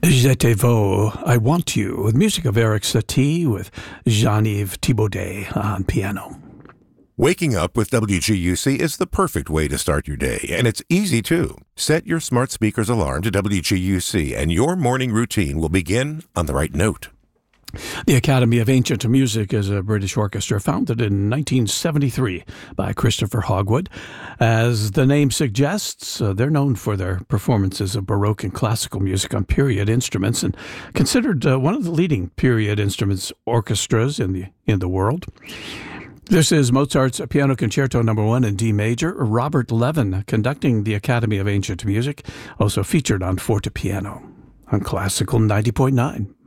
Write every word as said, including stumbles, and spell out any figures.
Je te veux, I Want You, with music of Eric Satie with Jean-Yves Thibaudet on piano. Waking up with W G U C is the perfect way to start your day, and it's easy too. Set your smart speaker's alarm to W G U C, and your morning routine will begin on the right note. The Academy of Ancient Music is a British orchestra founded in nineteen seventy-three by Christopher Hogwood. As the name suggests, uh, they're known for their performances of Baroque and classical music on period instruments and considered uh, one of the leading period instruments orchestras in the in the world. This is Mozart's Piano Concerto Number One in D Major. Robert Levin conducting the Academy of Ancient Music, also featured on fortepiano on Classical ninety point nine.